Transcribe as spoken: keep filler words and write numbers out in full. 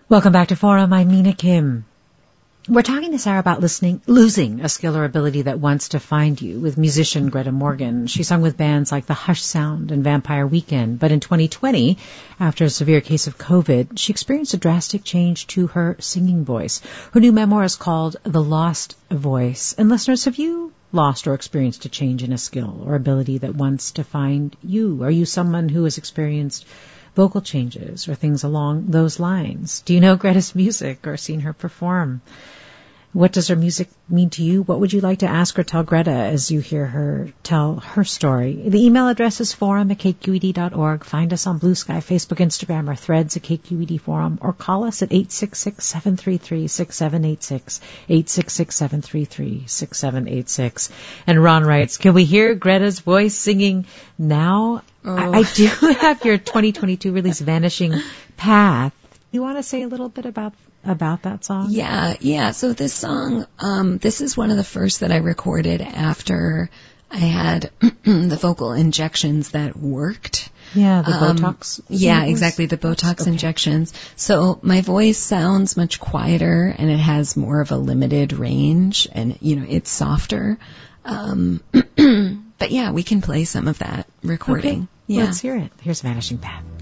Welcome back to Forum. I'm Mina Kim. We're talking this hour about listening, losing a skill or ability that once defined you with musician Greta Morgan. She sung with bands like The Hush Sound and Vampire Weekend. But in twenty twenty, after a severe case of COVID, she experienced a drastic change to her singing voice. Her new memoir is called The Lost Voice. And listeners, have you lost or experienced a change in a skill or ability that once defined you? Are you someone who has experienced vocal changes or things along those lines? Do you know Greta's music or seen her perform? What does her music mean to you? What would you like to ask or tell Greta as you hear her tell her story? The email address is forum at k q e d dot org. Find us on Blue Sky, Facebook, Instagram, or Threads at K Q E D Forum, or call us at eight six six, seven three three, six seven eight six, eight six six, seven three three, six seven eight six. And Ron writes, can we hear Greta's voice singing now? Oh. I, I do have your twenty twenty-two release, Vanishing Path. You want to say a little bit about about that song? Yeah, yeah. So this song, um, this is one of the first that I recorded after I had the vocal injections that worked. Yeah, the um, Botox. Yeah, exactly, the Botox okay. injections. So my voice sounds much quieter, and it has more of a limited range, and, you know, it's softer. Um, but yeah, we can play some of that recording. Okay. Yeah. Let's hear it. Here's Vanishing Path.